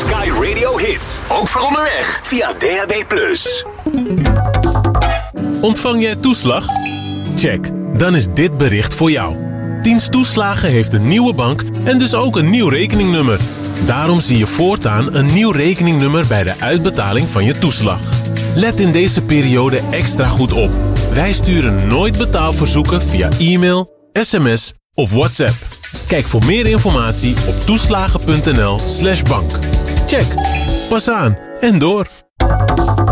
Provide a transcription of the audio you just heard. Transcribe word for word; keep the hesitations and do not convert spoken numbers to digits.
Sky Radio Hits. Ook voor onderweg via D A B plus. Ontvang jij toeslag? Check. Dan is dit bericht voor jou. Dienst Toeslagen heeft een nieuwe bank en dus ook een nieuw rekeningnummer. Daarom zie je voortaan een nieuw rekeningnummer bij de uitbetaling van je toeslag. Let in deze periode extra goed op. Wij sturen nooit betaalverzoeken via e-mail, sms of WhatsApp. Kijk voor meer informatie op toeslagen punt n l slash bank. Check. Pas aan en door.